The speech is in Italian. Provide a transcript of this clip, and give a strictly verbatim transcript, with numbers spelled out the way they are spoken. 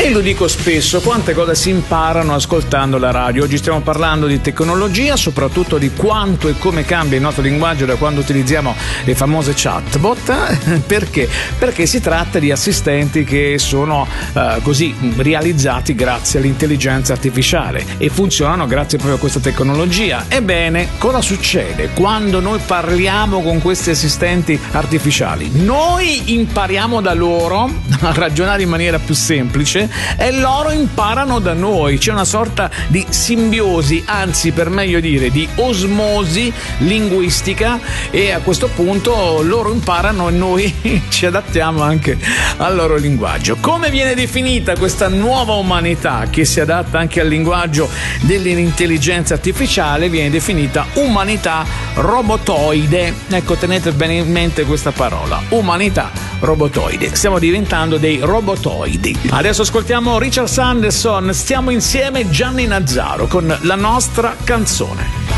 E lo dico spesso, quante cose si imparano ascoltando la radio. Oggi stiamo parlando di tecnologia, soprattutto di quanto e come cambia il nostro linguaggio da quando utilizziamo le famose chatbot. Perché? Perché si tratta di assistenti che sono uh, così realizzati grazie all'intelligenza artificiale e funzionano grazie proprio a questa tecnologia. Ebbene, cosa succede quando noi parliamo con questi assistenti artificiali? Noi impariamo da loro a ragionare in maniera più semplice e loro imparano da noi. C'è una sorta di simbiosi, anzi per meglio dire di osmosi linguistica, e a questo punto loro imparano e noi ci adattiamo anche al loro linguaggio. Come viene definita questa nuova umanità che si adatta anche al linguaggio dell'intelligenza artificiale? Viene definita umanità robotoide. Ecco, tenete bene in mente questa parola, umanità robotoide. Stiamo diventando dei robotoidi. Adesso ascoltiamo Richard Sanderson, stiamo insieme, Gianni Nazzaro con La nostra canzone.